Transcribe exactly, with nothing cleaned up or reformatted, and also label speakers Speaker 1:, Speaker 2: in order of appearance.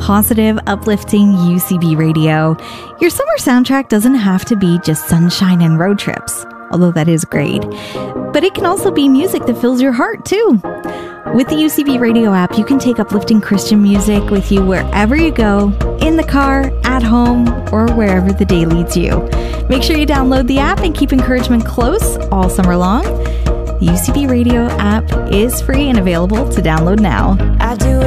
Speaker 1: positive, uplifting U C B radio. Your summer soundtrack doesn't have to be just sunshine and road trips, although that is great. But it can also be music that fills your heart, too. With the U C B radio app, you can take uplifting Christian music with you wherever you go, in the car, at home, or wherever the day leads you. Make sure you download the app and keep encouragement close all summer long. The U C B radio app is free and available to download now.
Speaker 2: I do